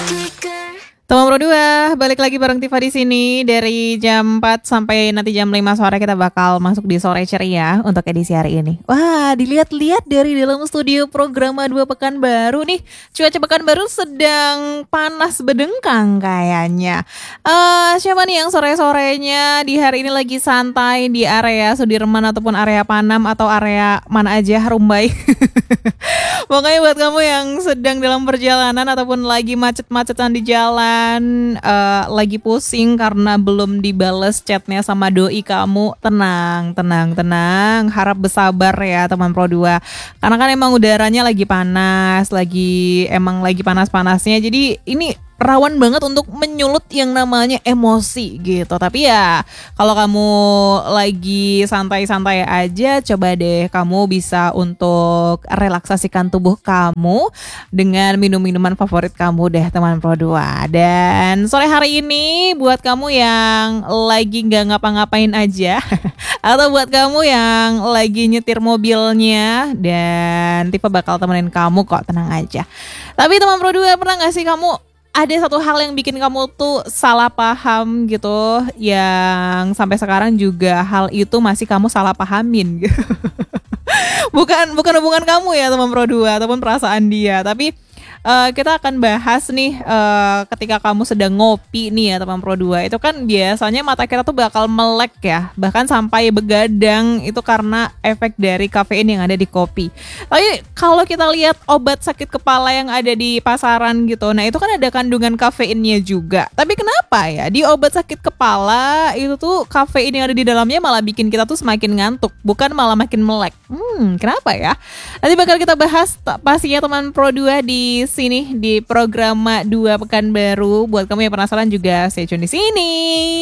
Teman Pro 2, balik lagi bareng Tifa di sini dari jam 4 sampai nanti jam 5 sore kita bakal masuk di sore ceria untuk edisi hari ini. Wah, dilihat-lihat dari dalam studio Programa 2 Pekanbaru nih, cuaca Pekanbaru sedang panas bedengkang kayaknya. Siapa nih yang sore-sorenya di hari ini lagi santai di area Sudirman ataupun area Panam atau area mana aja Rumbai? Pokoknya buat kamu yang sedang dalam perjalanan ataupun lagi macet-macetan di jalan, lagi pusing karena belum dibales chatnya sama doi kamu, tenang. Harap bersabar ya teman Pro 2. Karena kan emang udaranya lagi panas, lagi panas-panasnya. Jadi ini rawan banget untuk menyulut yang namanya emosi gitu. Tapi ya kalau kamu lagi santai-santai aja, coba deh kamu bisa untuk relaksasikan tubuh kamu dengan minum-minuman favorit kamu deh teman Pro 2. Dan sore hari ini buat kamu yang lagi gak ngapa-ngapain aja atau buat kamu yang lagi nyetir mobilnya, dan Tifa bakal temenin kamu kok, tenang aja. Tapi teman Pro 2, pernah gak sih kamu ada satu hal yang bikin kamu tuh salah paham gitu, yang sampai sekarang juga hal itu masih kamu salah pahamin gitu. bukan hubungan kamu ya teman Pro 2 ataupun perasaan dia, tapi kita akan bahas nih ketika kamu sedang ngopi nih ya teman Pro 2. Itu kan biasanya mata kita tuh bakal melek ya, bahkan sampai begadang, itu karena efek dari kafein yang ada di kopi. Tapi kalau kita lihat obat sakit kepala yang ada di pasaran gitu, nah itu kan ada kandungan kafeinnya juga. Tapi kenapa ya di obat sakit kepala itu tuh kafein yang ada di dalamnya malah bikin kita tuh semakin ngantuk, bukan malah makin melek? Kenapa ya? Nanti bakal kita bahas pastinya teman Pro 2 di sini di Programa 2 Pekanbaru. Buat kamu yang penasaran juga stay tune di sini.